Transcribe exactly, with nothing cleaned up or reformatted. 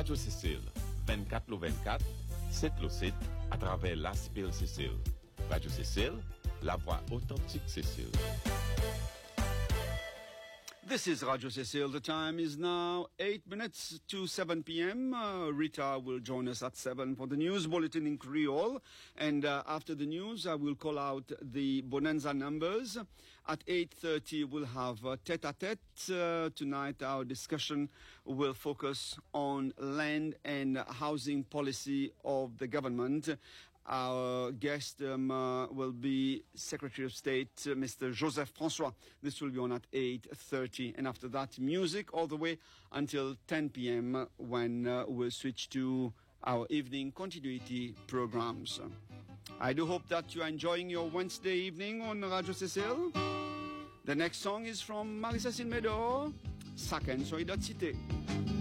Radio Cécile, vingt-quatre lo vingt-quatre, sept lo sept, à travers l'Aspil Cécile. Radio Cécile, la voix authentique Cécile. This is Radio Cécile. The time is now eight minutes to seven p.m. Uh, Rita will join us at seven for the news bulletin in Creole. And uh, after the news, I will call out the Bonanza numbers. At eight thirty, we'll have uh, tete-a-tete. Uh, tonight, our discussion will focus on land and housing policy of the government. Our guest um, uh, will be Secretary of State, uh, Mister Joseph François. This will be on at eight thirty. And after that, music all the way until ten p.m. when uh, we'll switch to our evening continuity programs. I do hope that you are enjoying your Wednesday evening on Radio Cécile. The next song is from Marissa Sin Medo, Saken Soy Cité.